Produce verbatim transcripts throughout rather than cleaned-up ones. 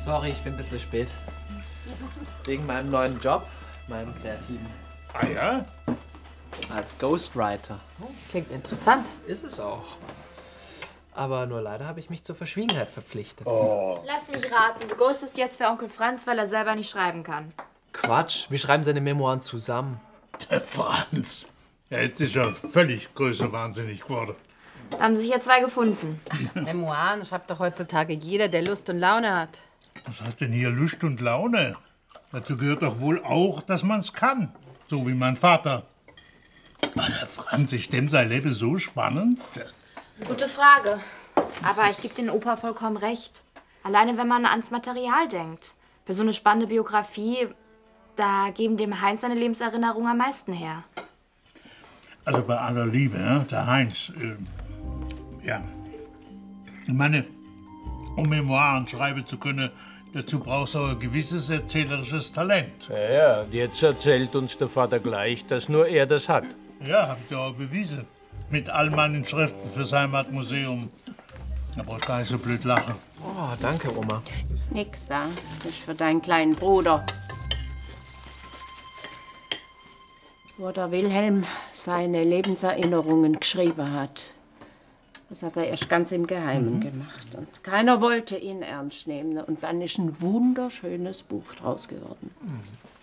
Sorry, ich bin ein bisschen spät. Wegen meinem neuen Job, meinem kreativen. Ah ja? Als Ghostwriter. Klingt interessant. Ist es auch. Aber nur leider habe ich mich zur Verschwiegenheit verpflichtet. Oh. Lass mich raten, du ghostest jetzt für Onkel Franz, weil er selber nicht schreiben kann. Quatsch, wir schreiben seine Memoiren zusammen. Der Franz. Ja, jetzt ist er völlig größenwahnsinnig geworden. Da haben sich ja zwei gefunden. Memoiren schreibt doch heutzutage jeder, der Lust und Laune hat. Was heißt denn hier Lust und Laune? Dazu gehört doch wohl auch, dass man's kann. So wie mein Vater. Aber der Franz, ich stemme sein Leben so spannend. Gute Frage. Aber ich gebe den Opa vollkommen recht. Alleine wenn man ans Material denkt. Für so eine spannende Biografie, da geben dem Heinz seine Lebenserinnerungen am meisten her. Also bei aller Liebe, ne? Der Heinz, äh, ja. Ich meine, um Memoiren schreiben zu können, dazu brauchst du ein gewisses erzählerisches Talent. Ja, ja, und jetzt erzählt uns der Vater gleich, dass nur er das hat. Ja, hab ich ja auch bewiesen. Mit all meinen Schriften fürs Heimatmuseum. Da brauchst du gar nicht so blöd lachen. Oh, danke, Oma. Nix da. Das ist für deinen kleinen Bruder. Wo der Wilhelm seine Lebenserinnerungen geschrieben hat. Das hat er erst ganz im Geheimen mhm. gemacht. Und keiner wollte ihn ernst nehmen. Und dann ist ein wunderschönes Buch draus geworden. Mhm.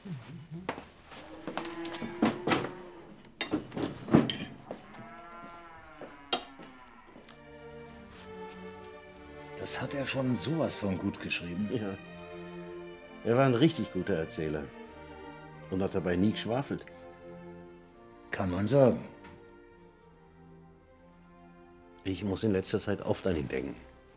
Das hat er schon sowas von gut geschrieben. Ja. Er war ein richtig guter Erzähler. Und hat dabei nie geschwafelt. Kann man sagen. Ich muss in letzter Zeit oft an ihn denken.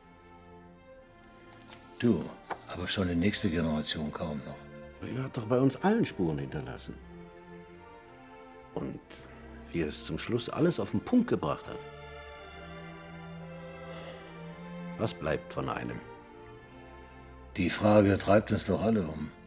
Du, aber schon die nächste Generation kaum noch. Er hat doch bei uns allen Spuren hinterlassen. Und wie er es zum Schluss alles auf den Punkt gebracht hat. Was bleibt von einem? Die Frage treibt uns doch alle um.